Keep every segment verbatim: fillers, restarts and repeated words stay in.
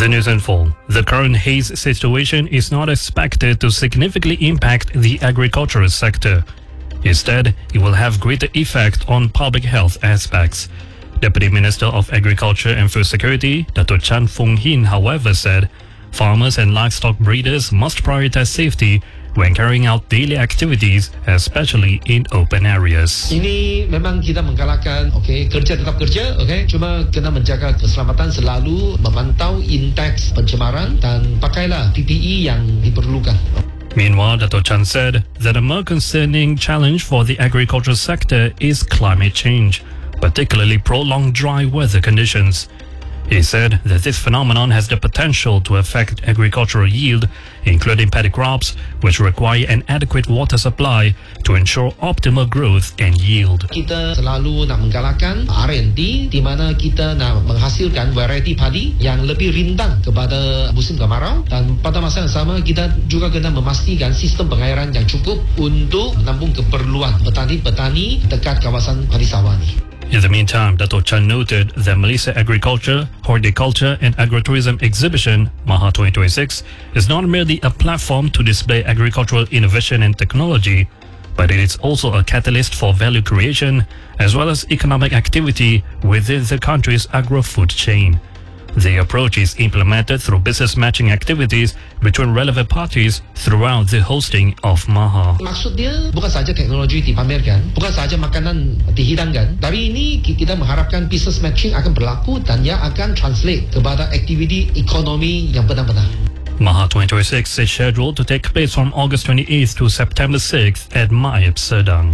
The news in full. The current haze situation is not expected to significantly impact the agricultural sector. Instead, it will have greater effect on public health aspects. Deputy Minister of Agriculture and Food Security, Dato Chan Fung Hin, however, said farmers and livestock breeders must prioritize safety when carrying out daily activities, especially in open areas. Ini memang kita menggalakkan, okey, kerja tetap kerja, okey, cuma kena menjaga keselamatan, selalu memantau indeks pencemaran dan pakailah P P E yang diperlukan. Meanwhile, Dato Chan said that a more concerning challenge for the agricultural sector is climate change, particularly prolonged dry weather conditions. He said that this phenomenon has the potential to affect agricultural yield, including paddy crops, which require an adequate water supply to ensure optimal growth and yield. Kita selalu nak menggalakkan R and D di mana kita nak menghasilkan variety padi yang lebih rindang kepada musim kemarau, dan pada masa yang sama kita juga kena memastikan sistem pengairan yang cukup untuk menampung keperluan petani-petani dekat kawasan padi sawah ni. In the meantime, Dato Chan noted that Malaysia Agriculture, Horticulture and Agritourism Exhibition, MAHA twenty twenty-six, is not merely a platform to display agricultural innovation and technology, but it is also a catalyst for value creation as well as economic activity within the country's agro-food chain. The approach is implemented through business matching activities between relevant parties throughout the hosting of MAHA. Maksud dia bukan saja teknologi dipamerkan, bukan saja makanan dihidangkan, tapi ini kita mengharapkan business matching akan berlaku dan ia akan translate kepada aktiviti ekonomi yang benar-benar. MAHA twenty twenty-six is scheduled to take place from August twenty-eighth to September sixth at Maib Serdang.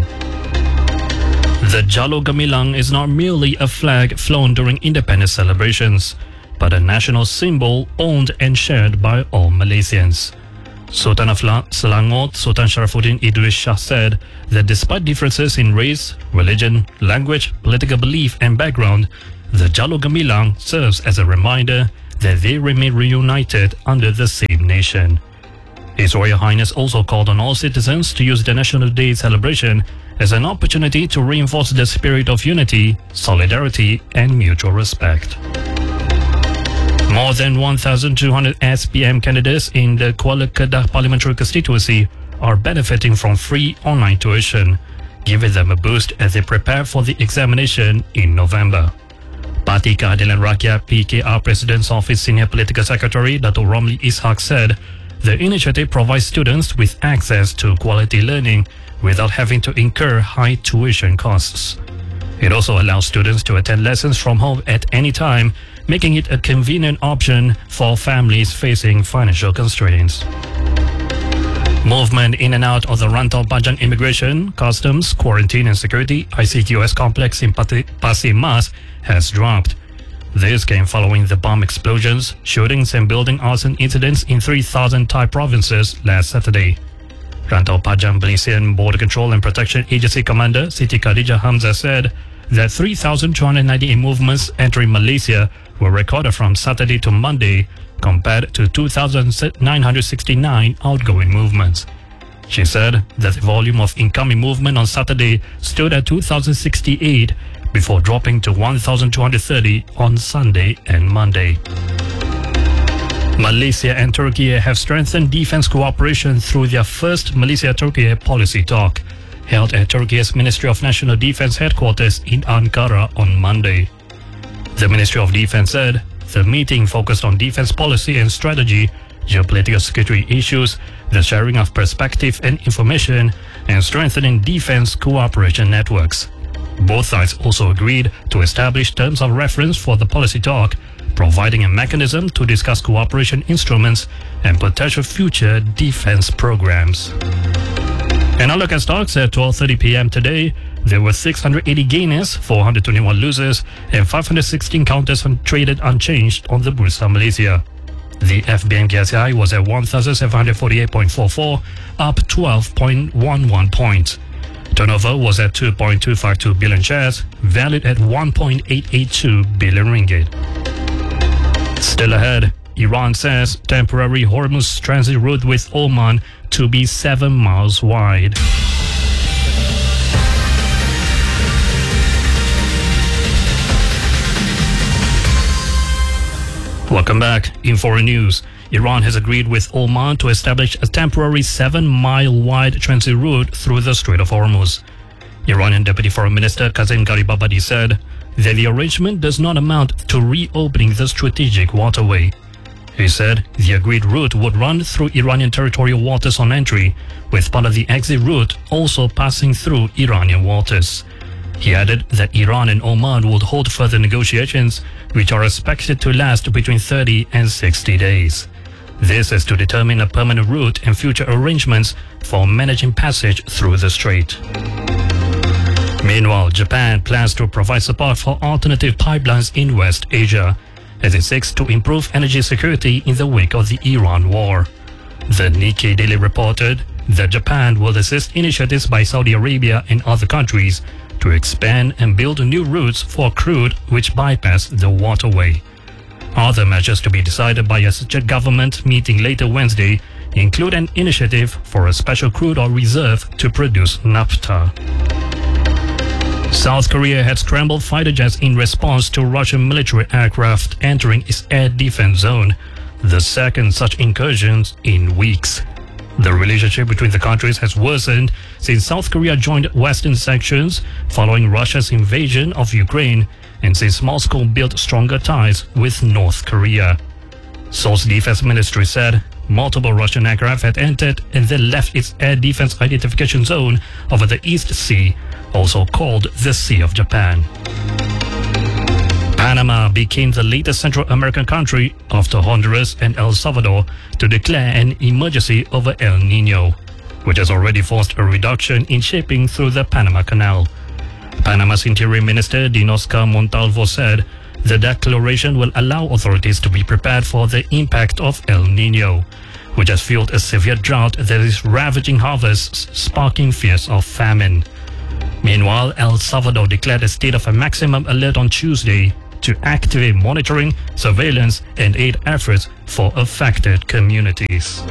The Jalur Gemilang is not merely a flag flown during independence celebrations, but a national symbol owned and shared by all Malaysians. Sultan of Selangor, Sultan Sharafuddin Idris Shah, said that despite differences in race, religion, language, political belief and background, the Jalur Gemilang serves as a reminder that they remain reunited under the same nation. His Royal Highness also called on all citizens to use the National Day celebration as an opportunity to reinforce the spirit of unity, solidarity and mutual respect. More than one thousand two hundred S P M candidates in the Kuala Kedah parliamentary constituency are benefiting from free online tuition, giving them a boost as they prepare for the examination in November. Parti Keadilan Rakyat P K R President's Office Senior Political Secretary Dato Romli Ishak said the initiative provides students with access to quality learning without having to incur high tuition costs. It also allows students to attend lessons from home at any time, making it a convenient option for families facing financial constraints. Movement in and out of the Rantau Panjang Immigration, Customs, Quarantine and Security I C Q S complex in Pasir Mas has dropped. This came following the bomb explosions, shootings and building arson incidents in three thousand Thai provinces last Saturday. Rantau Panjang Malaysian Border Control and Protection Agency Commander Siti Khadijah Hamzah said that three thousand two hundred ninety-eight movements entering Malaysia were recorded from Saturday to Monday, compared to two thousand nine hundred sixty-nine outgoing movements. She said that the volume of incoming movement on Saturday stood at two thousand sixty-eight before dropping to one thousand two hundred thirty on Sunday and Monday. Malaysia and Turkey have strengthened defense cooperation through their first Malaysia-Turkey policy talk, held at Turkey's Ministry of National Defense headquarters in Ankara on Monday. The Ministry of Defense said the meeting focused on defense policy and strategy, geopolitical security issues, the sharing of perspective and information, and strengthening defense cooperation networks. Both sides also agreed to establish terms of reference for the policy talk, providing a mechanism to discuss cooperation instruments and potential future defense programs. And now look at stocks at twelve thirty p m today. There were six hundred eighty gainers, four hundred twenty-one losers, and five hundred sixteen counters traded unchanged on the Bursa Malaysia. The F B N K S I was at one thousand seven hundred forty-eight point four four, up twelve point one one points. Turnover was at two point two five two billion shares, valued at one point eight eight two billion ringgit. Still ahead, Iran says temporary Hormuz transit route with Oman to be seven miles wide. Welcome back. In foreign news, Iran has agreed with Oman to establish a temporary seven-mile-wide transit route through the Strait of Hormuz. Iranian Deputy Foreign Minister Kazem Garibabadi said that the arrangement does not amount to reopening the strategic waterway. He said the agreed route would run through Iranian territorial waters on entry, with part of the exit route also passing through Iranian waters. He added that Iran and Oman would hold further negotiations, which are expected to last between thirty and sixty days. This is to determine a permanent route and future arrangements for managing passage through the strait. Meanwhile, Japan plans to provide support for alternative pipelines in West Asia, as it seeks to improve energy security in the wake of the Iran war. The Nikkei Daily reported that Japan will assist initiatives by Saudi Arabia and other countries to expand and build new routes for crude which bypass the waterway. Other measures to be decided by a government meeting later Wednesday include an initiative for a special crude oil reserve to produce naphtha. South Korea had scrambled fighter jets in response to Russian military aircraft entering its air defense zone, the second such incursions in weeks. The relationship between the countries has worsened since South Korea joined Western sanctions following Russia's invasion of Ukraine and since Moscow built stronger ties with North Korea. Seoul's defense ministry said multiple Russian aircraft had entered and then left its air defense identification zone over the East Sea, also called the Sea of Japan. Panama became the latest Central American country after Honduras and El Salvador to declare an emergency over El Nino, which has already forced a reduction in shipping through the Panama Canal. Panama's Interior Minister Dinosca Montalvo said the declaration will allow authorities to be prepared for the impact of El Nino, which has fueled a severe drought that is ravaging harvests, sparking fears of famine. Meanwhile, El Salvador declared a state of a maximum alert on Tuesday to activate monitoring, surveillance, and aid efforts for affected communities.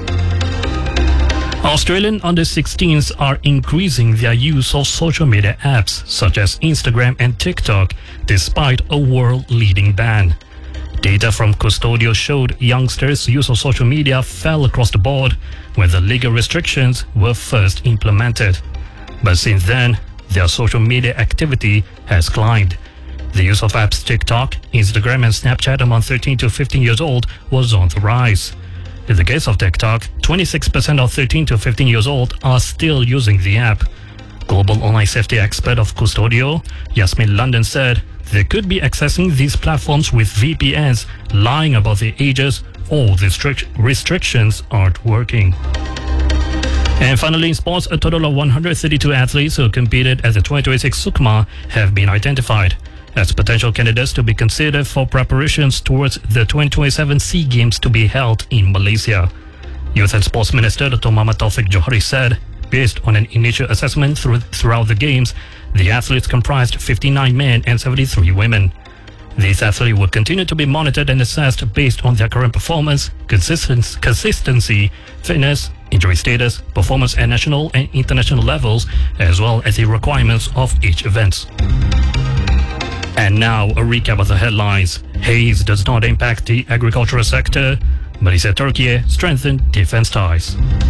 Australian under sixteens are increasing their use of social media apps such as Instagram and TikTok despite a world-leading ban. Data from Custodio showed youngsters' use of social media fell across the board when the legal restrictions were first implemented. But since then, their social media activity has climbed. The use of apps TikTok, Instagram, and Snapchat among thirteen to fifteen years old was on the rise. In the case of TikTok, twenty-six percent of thirteen to fifteen years old are still using the app. Global online safety expert of Custodio, Yasmin London, said they could be accessing these platforms with V P Ns, lying about their ages, or the strict restrictions aren't working. And finally, in sports, a total of one hundred thirty-two athletes who competed at the twenty twenty-six SUKMA have been identified as potential candidates to be considered for preparations towards the twenty twenty-seven SEA Games to be held in Malaysia. Youth and Sports Minister Doctor Muhammad Taufik Johari said, based on an initial assessment through, throughout the Games, the athletes comprised fifty-nine men and seventy-three women. These athletes will continue to be monitored and assessed based on their current performance, consistence, consistency, fitness, injury status, performance at national and international levels, as well as the requirements of each event. And now, a recap of the headlines. Haze does not impact the agricultural sector. Malaysia Turkey strengthened defense ties.